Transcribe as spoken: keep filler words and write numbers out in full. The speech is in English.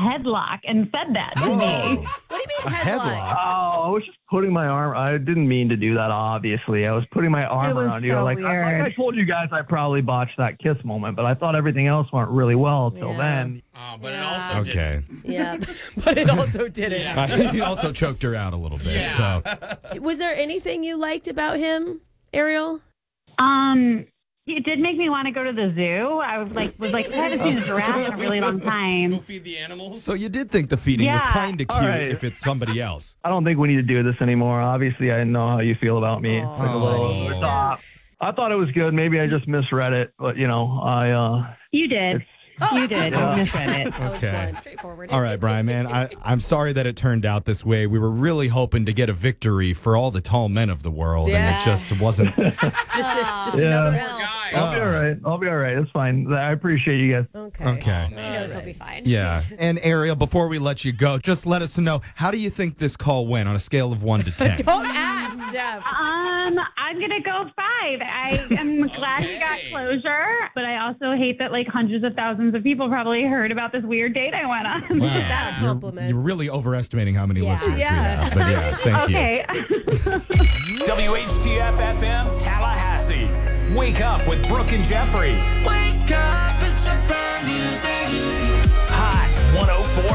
headlock and said that to Whoa. me. What do you mean A headlock? headlock? Oh, I was just putting my arm. I didn't mean to do that, obviously. I was putting my arm It was around you. so Like I, weird. like I told you guys, I probably botched that kiss moment, but I thought everything else went really well till Yeah. then. Oh, but Yeah. it also Okay. Yeah, but it also didn't. Yeah. he also choked her out a little bit. Yeah. So Was there anything you liked about him, Ariel? Um, it did make me want to go to the zoo. I was like, was like, I haven't seen a giraffe in a really long Go time. feed the animals. So you did think the feeding was Yeah. kind of cute All right. if it's somebody else. I don't think we need to do this anymore. Obviously, I know how you feel about me. Oh, Like a little buddy. over the top. I thought it was good. Maybe I just misread it, but you know, I uh, You did. You did. Yeah. You misread it. That was Okay. uh, straightforward. All right, Brian, man, I, I'm sorry that it turned out this way. We were really hoping to get a victory for all the tall men of the world, and Yeah. it just wasn't. Just, a, just Yeah. another Poor L. guy. I'll be all right. I'll be all right. It's fine. I appreciate you guys. Okay. Okay. He knows he'll be fine. Yeah. And Ariel, before we let you go, just let us know, how do you think this call went on a scale of one to ten? Don't ask, Jeff. Um, I'm gonna go five. I am glad he got Okay. closure, but I also hate that like hundreds of thousands of people probably heard about this weird date I went on. Wow. that a compliment? You're, you're really overestimating how many Yeah. listeners Yeah. we have. But yeah, thank you. Okay. W H T F F M Tallahassee. Wake up with Brooke and Jeffrey. Wake up, it's a brand new